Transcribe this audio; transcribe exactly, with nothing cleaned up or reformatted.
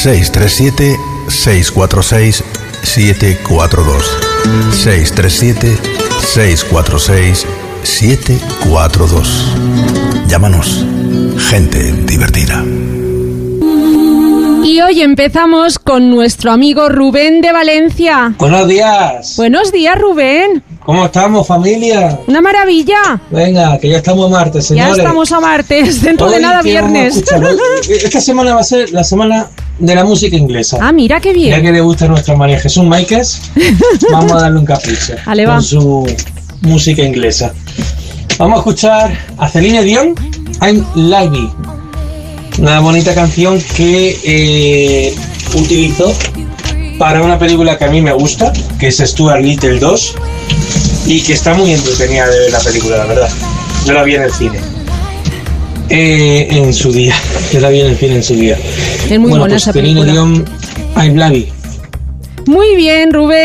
seis tres siete, seis cuatro seis, siete cuatro dos. seis tres siete, seis cuatro seis, siete cuatro dos. Llámanos. Gente divertida. Y hoy empezamos con nuestro amigo Rubén de Valencia. Buenos días. Buenos días, Rubén. ¿Cómo estamos, familia? Una maravilla. Venga, que ya estamos a martes, señores. Ya estamos a martes, dentro Hoy de nada que vamos a viernes. escuchar, hoy- Esta semana va a ser la semana de la música inglesa. Ah, mira qué Ya bien. que le gusta a nuestra María Jesús Máiquez, vamos a darle un capricho Ale, va. con su música inglesa. Vamos a escuchar a Celine Dion, I'm Lucky. Una bonita canción que eh, utilizó para una película que a mí me gusta, que es Stuart Little dos, y que está muy entretenida de ver la película, la verdad. Yo la vi en el cine. Eh, en su día. Yo la vi en el cine en su día. Es muy bueno, buena pues esa Celine película. Dion, I'm Lucky. Muy bien, Rubén.